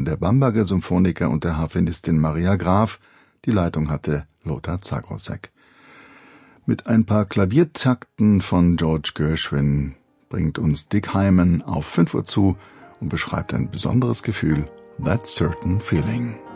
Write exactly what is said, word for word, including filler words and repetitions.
der Bamberger Symphoniker und der Harfenistin Maria Graf. Die Leitung hatte Lothar Zagrosek. Mit ein paar Klaviertakten von George Gershwin bringt uns Dick Hyman auf fünf Uhr zu und beschreibt ein besonderes Gefühl, That Certain Feeling.